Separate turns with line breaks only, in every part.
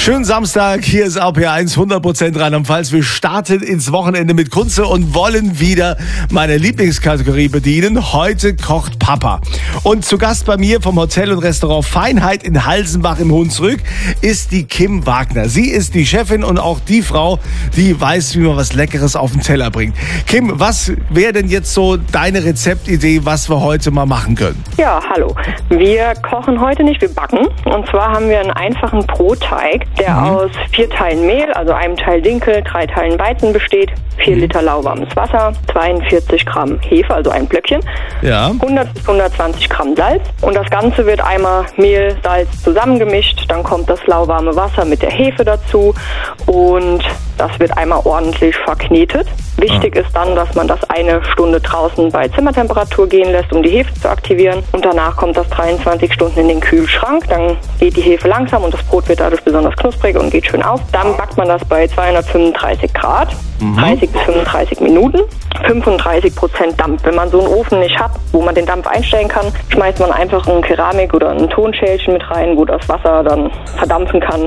Schönen Samstag, hier ist RPR1, 100% Rheinland-Pfalz. Wir starten ins Wochenende mit Kunze und wollen wieder meine Lieblingskategorie bedienen. Heute kocht Papa. Und zu Gast bei mir vom Hotel und Restaurant Feinheit in Halsenbach im Hunsrück ist die Kim Wagner. Sie ist die Chefin und auch die Frau, die weiß, wie man was Leckeres auf den Teller bringt. Kim, was wäre denn jetzt so deine Rezeptidee, was wir heute mal machen können?
Ja, hallo. Wir kochen heute nicht, wir backen. Und zwar haben wir einen einfachen Brotteig, der aus 4 Teilen Mehl, also einem Teil Dinkel, 3 Teilen Weizen besteht, 4 Liter lauwarmes Wasser, 42 Gramm Hefe, also ein Blöckchen, 100 bis 120 Gramm Salz. Und das Ganze wird einmal Mehl, Salz zusammengemischt. Dann kommt das lauwarme Wasser mit der Hefe dazu und das wird einmal ordentlich verknetet. Wichtig ist dann, dass man das 1 Stunde draußen bei Zimmertemperatur gehen lässt, um die Hefe zu aktivieren. Und danach kommt das 23 Stunden in den Kühlschrank. Dann geht die Hefe langsam und das Brot wird dadurch besonders knusprig und geht schön auf. Dann backt man das bei 235 Grad, 30 bis 35 Minuten, 35% Dampf. Wenn man so einen Ofen nicht hat, wo man den Dampf einstellen kann, schmeißt man einfach ein Keramik- oder ein Tonschälchen mit rein, wo das Wasser dann verdampfen kann.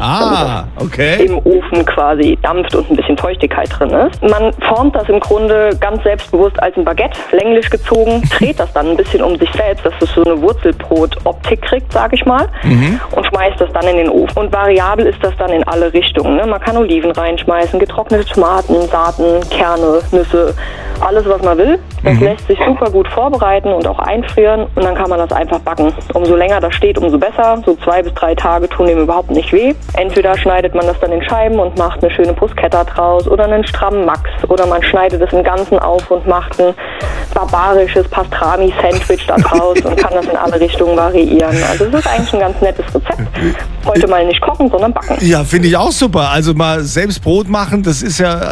Okay.
Im Ofen quasi dampft und ein bisschen Feuchtigkeit drin ist. Man formt das im Grunde ganz selbstbewusst als ein Baguette, länglich gezogen, dreht das dann ein bisschen um sich selbst, dass es so eine Wurzelbrot-Optik kriegt, sag ich mal, und schmeißt das dann in den Ofen. Und variabel ist das dann in alle Richtungen. Ne? Man kann Oliven reinschmeißen, getrocknete Tomaten, Saaten, Kerne, Nüsse, alles, was man will. Das lässt sich super gut vorbereiten und auch einfrieren und dann kann man das einfach backen. Umso länger das steht, umso besser. So 2 bis 3 Tage tun dem überhaupt nicht weh. Entweder schneidet man das dann in Scheiben und macht eine schöne Bruschetta draus oder einen strammen Max oder man schneidet es im Ganzen auf und macht ein barbarisches Pastrami-Sandwich da draus und kann das in alle Richtungen variieren. Also es ist eigentlich ein ganz nettes Rezept. Heute mal nicht kochen, sondern backen.
Ja, finde ich auch super. Also mal selbst Brot machen, das ist ja,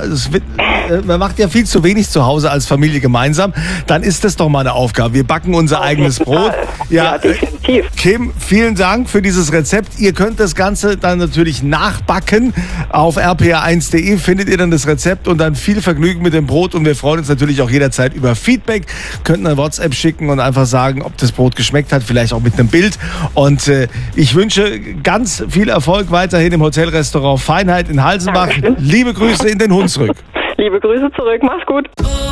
man macht ja viel zu wenig zu Hause als Familie gemeinsam. Dann ist das doch mal eine Aufgabe. Wir backen unser eigenes Brot.
Ja, definitiv.
Kim, vielen Dank für dieses Rezept. Ihr könnt das Ganze dann natürlich nachbacken. Auf rpr1.de findet ihr dann das Rezept und dann viel Vergnügen mit dem Brot. Und wir freuen uns natürlich auch jederzeit über Feedback. Könnt eine WhatsApp schicken und einfach sagen, ob das Brot geschmeckt hat, vielleicht auch mit einem Bild. Und ich wünsche ganz viel Erfolg weiterhin im Hotelrestaurant Feinheit in Halsenbach.
Dankeschön.
Liebe Grüße in den Hunsrück.
Liebe Grüße zurück, mach's gut.